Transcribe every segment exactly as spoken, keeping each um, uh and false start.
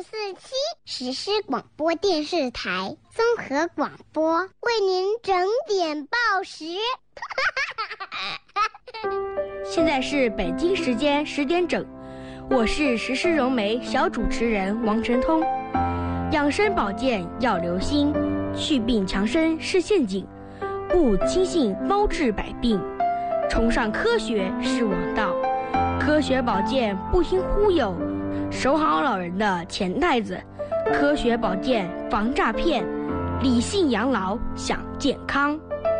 四七实施广播电视台综合广播，为您整点报时。 现在是北京时间十点整，我是时施融媒小主持人王晨通。养生保健要留心，祛病强身是陷阱，不轻信包治百病，崇尚科学是王道，科学保健不听忽悠，守好老人的钱袋子，科学保健防诈骗，理性养老享健康。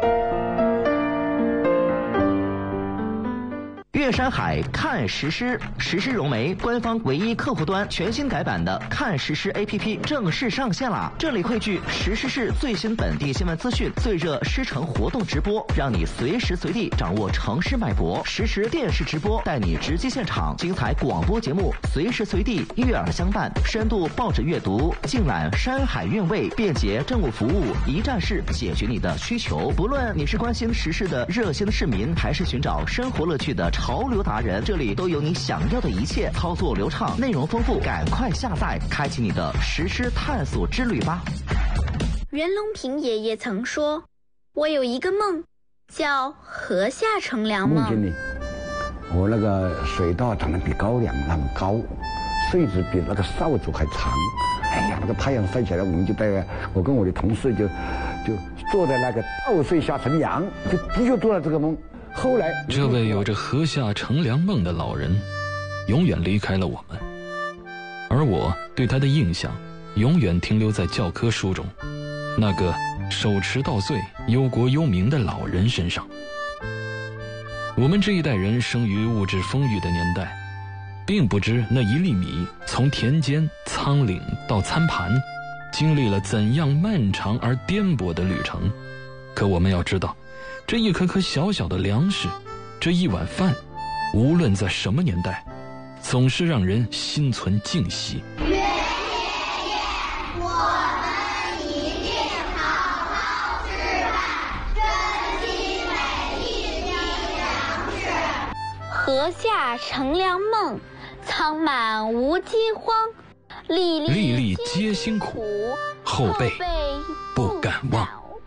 岳山海看时施，时施融媒官方唯一客户端全新改版的看时施 A P P 正式上线啦！这里汇聚时施市最新本地新闻资讯、最热狮城活动直播，让你随时随地掌握城市脉搏；实时电视直播带你直击现场，精彩广播节目随时随地悦耳相伴，深度报纸阅读，尽览山海韵味，便捷政务服务，一站式解决你的需求。不论你是关心时事的热心市民，还是寻找生活乐趣的潮流达人，这里都有你想要的一切，操作流畅，内容丰富，赶快下载，开启你的实施探索之旅吧。 袁隆平爷爷曾说，我有一个梦，叫河下乘凉梦。 梦见呢，我那个水稻长得比高粱那么高，穗子比那个扫帚还长。哎呀，那个太阳晒起来，我们就带我跟我的同事就就坐在那个稻穗下乘凉，就的确做了这个梦。后来， 这位有着河下乘凉梦的老人，永远离开了我们，而我对他的印象，永远停留在教科书中，那个手持稻穗、忧国忧民的老人身上。我们这一代人生于物质丰裕的年代，并不知那一粒米从田间、仓廪到餐盘，经历了怎样漫长而颠簸的旅程。可我们要知道，这一颗颗小小的粮食，这一碗饭，无论在什么年代，总是让人心存敬惜。 岳爷爷，我们一定好好吃饭，珍惜每一粒粮食。 河下乘凉梦，仓满无饥荒，粒粒粒粒皆辛苦，后辈不敢忘。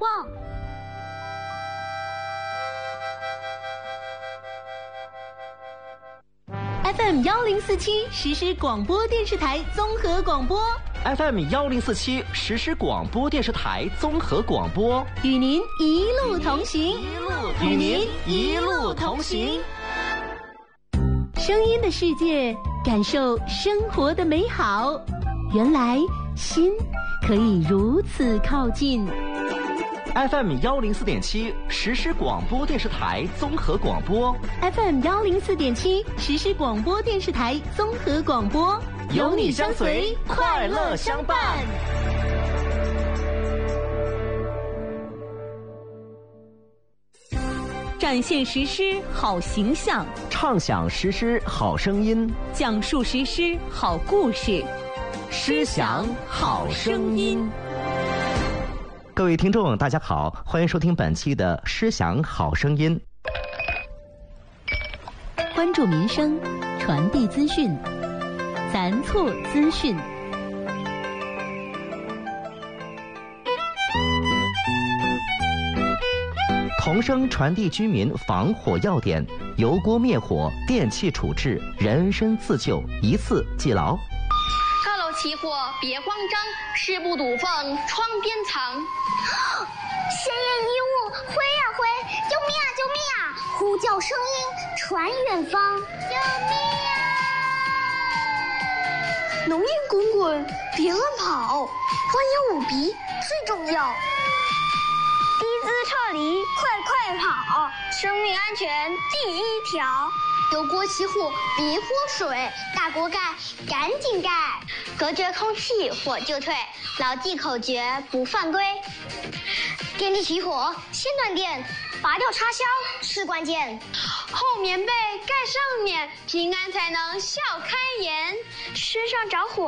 F M 幺零四七实施广播电视台综合广播 F M 幺零四七实施广播电视台综合广播， 与您一路同行， 与您一路同行。 声音的世界，感受生活的美好。原来心可以如此靠近。 F M 幺零四点七实施广播电视台综合广播 F M 幺零四点七实施广播电视台综合广播， 有你相随，快乐相伴。 展现实施好形象， 畅想实施好声音， 讲述实施好故事， 诗享好声音。各位听众大家好，欢迎收听本期的诗享好声音。 关注民生，传递资讯，咱错资讯。 同声传递居民防火要点：油锅灭火、电器处置、人身自救，一次记牢。 高楼起火别慌张，事不堵缝窗边藏。 鲜艳衣物挥呀挥，救命啊救命啊！呼叫声音传远方，救命啊！ 浓烟滚滚别乱跑，欢迎捂鼻最重要。 低姿撤离，快快跑！ 生命安全第一条。油锅起火别泼水，大锅盖赶紧盖，隔绝空气火就退，牢记口诀不犯规。电器起火先断电，拔掉插销是关键。厚棉被盖上面，平安才能笑开颜。身上着火